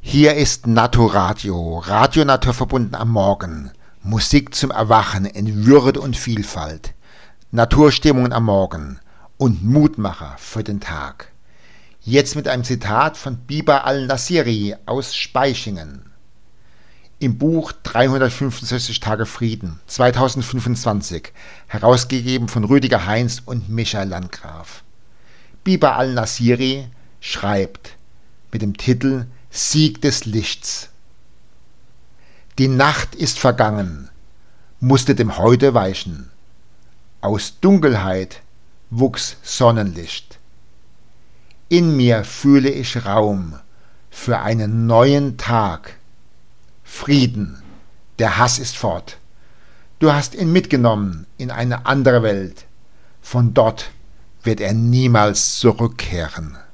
Hier ist Naturadio, Radio naturverbunden am Morgen. Musik zum Erwachen in Würde und Vielfalt. Naturstimmungen am Morgen und Mutmacher für den Tag. Jetzt mit einem Zitat von Biber al-Nasiri aus Spaichingen. Im Buch 365 Tage Frieden 2025, herausgegeben von Rüdiger Heinz und Michael Landgraf. Biber al-Nasiri schreibt mit dem Titel Sieg des Lichts. Die Nacht ist vergangen, musste dem Heute weichen. Aus Dunkelheit wuchs Sonnenlicht. In mir fühle ich Raum für einen neuen Tag. Frieden, der Hass ist fort. Du hast ihn mitgenommen in eine andere Welt. Von dort wird er niemals zurückkehren.